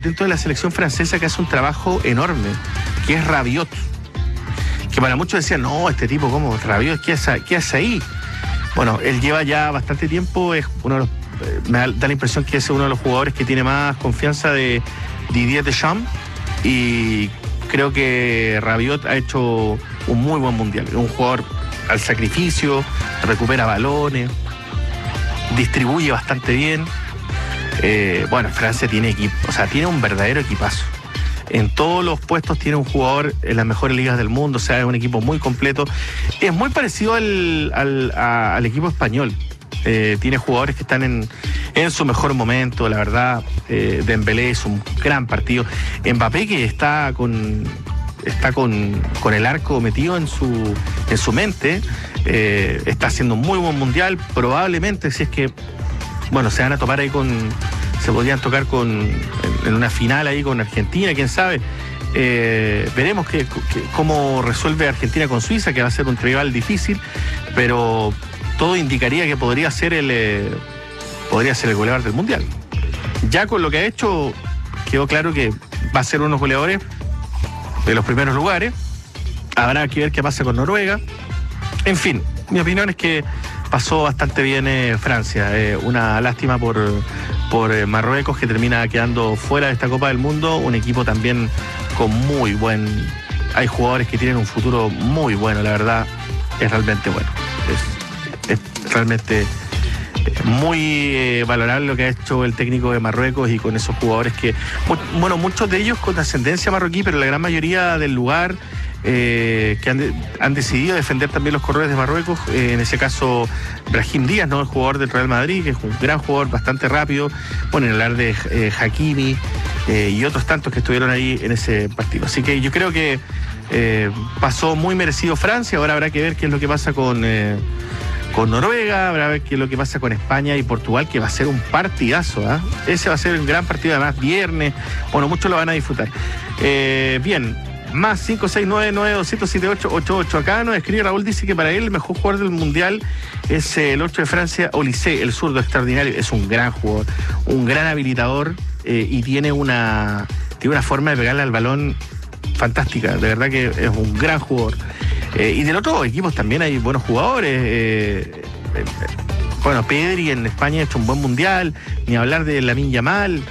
dentro de la selección francesa que hace un trabajo enorme, que es Rabiot. Que para muchos decían, no, este tipo, ¿cómo? Rabiot, ¿qué hace ahí? Bueno, él lleva ya bastante tiempo, es uno de los, da la impresión que es uno de los jugadores que tiene más confianza de Didier Deschamps, y creo que Rabiot ha hecho un muy buen mundial. Es un jugador al sacrificio, recupera balones, distribuye bastante bien. Bueno, Francia tiene equipo, o sea, tiene un verdadero equipazo. En todos los puestos tiene un jugador en las mejores ligas del mundo, o sea, es un equipo muy completo. Es muy parecido al equipo español. Tiene jugadores que están en su mejor momento, la verdad. Dembélé es un gran partido. Mbappé, que está con el arco metido en su mente, está haciendo un muy buen mundial. Probablemente, si es que, bueno, se van a topar ahí se podrían tocar en una final ahí con Argentina, quién sabe. Veremos cómo resuelve Argentina con Suiza, que va a ser un rival difícil, pero todo indicaría que podría ser el goleador del mundial. Ya con lo que ha hecho, quedó claro que va a ser uno de los goleadores de los primeros lugares. Habrá que ver qué pasa con Noruega. En fin, mi opinión es que pasó bastante bien Francia. Una lástima por Marruecos, que termina quedando fuera de esta Copa del Mundo. Un equipo también con muy buen... Hay jugadores que tienen un futuro muy bueno, la verdad. Es realmente bueno. Es realmente muy valorable lo que ha hecho el técnico de Marruecos, y con esos jugadores que... Bueno, muchos de ellos con ascendencia marroquí, pero la gran mayoría del lugar... que han decidido defender también los colores de Marruecos. En ese caso, Brahim Díaz, ¿no? El jugador del Real Madrid, que es un gran jugador, bastante rápido. Bueno, en hablar de Hakimi y otros tantos que estuvieron ahí en ese partido. Así que yo creo que pasó muy merecido Francia. Ahora habrá que ver qué es lo que pasa con Noruega, habrá que ver qué es lo que pasa con España y Portugal, que va a ser un partidazo, ¿eh? Ese va a ser un gran partido, además viernes. Bueno, muchos lo van a disfrutar. Bien. Más 569-9278-88. Acá nos escribe Raúl, dice que para él el mejor jugador del mundial es el 8 de Francia, Olise, el zurdo extraordinario. Es un gran jugador, un gran habilitador, y tiene una forma de pegarle al balón fantástica. De verdad que es un gran jugador. Y del otro equipos también hay buenos jugadores. Bueno, Pedri en España ha hecho un buen mundial, ni hablar de Lamine Yamal.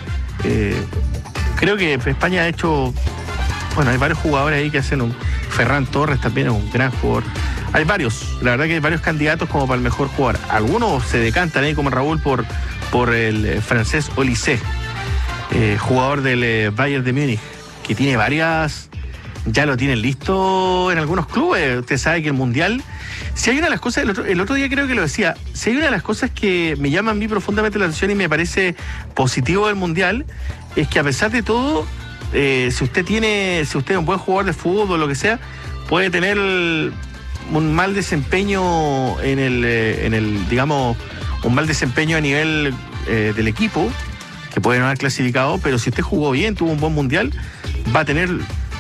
Creo que España ha hecho... Bueno, hay varios jugadores ahí que hacen Ferran Torres también es un gran jugador. Hay varios, la verdad que hay varios candidatos como para el mejor jugador. Algunos se decantan ahí, como Raúl, por el francés Olise, jugador del Bayern de Múnich, que tiene varias, ya lo tienen listo en algunos clubes. Usted sabe que el Mundial, si hay una de las cosas, el otro día creo que lo decía, si hay una de las cosas que me llama a mí profundamente la atención y me parece positivo del Mundial, es que a pesar de todo, si usted es un buen jugador de fútbol o lo que sea, puede tener un mal desempeño digamos, un mal desempeño a nivel del equipo, que puede no haber clasificado, pero si usted jugó bien, tuvo un buen mundial, va a tener...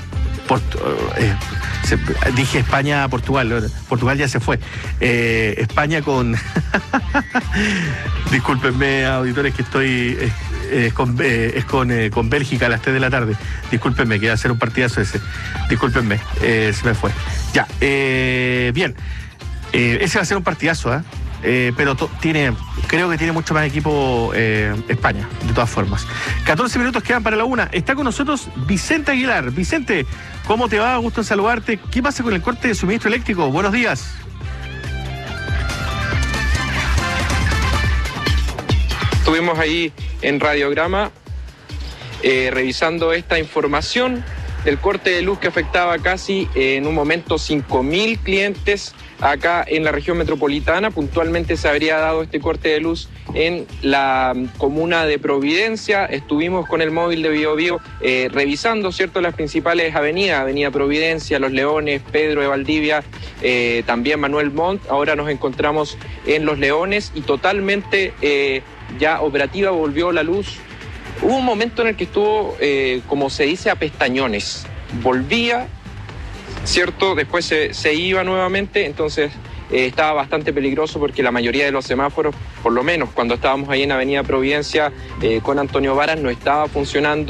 dije España-Portugal, Portugal ya se fue. España con... Discúlpenme, auditores, que estoy... con Bélgica a las 3 de la tarde. Discúlpenme, que iba a ser un partidazo ese. Discúlpenme, se me fue. Ya, bien. Ese va a ser un partidazo, pero creo que tiene mucho más equipo España, de todas formas. 14 minutos quedan para la 1. Está con nosotros Vicente Aguilar. Vicente, ¿cómo te va? Gusto en saludarte. ¿Qué pasa con el corte de suministro eléctrico? Buenos días. Estuvimos ahí en Radiograma revisando esta información del corte de luz que afectaba casi en un momento 5.000 clientes acá en la región metropolitana. Puntualmente se habría dado este corte de luz en la comuna de Providencia. Estuvimos con el móvil de Biobío revisando, ¿cierto?, las principales avenidas, Avenida Providencia, Los Leones, Pedro de Valdivia, también Manuel Montt. Ahora nos encontramos en Los Leones y totalmente ya operativa, volvió la luz. Hubo un momento en el que estuvo, como se dice, a pestañones. Volvía, ¿cierto? Después se iba nuevamente, entonces estaba bastante peligroso porque la mayoría de los semáforos, por lo menos cuando estábamos ahí en Avenida Providencia con Antonio Varas, no estaba funcionando.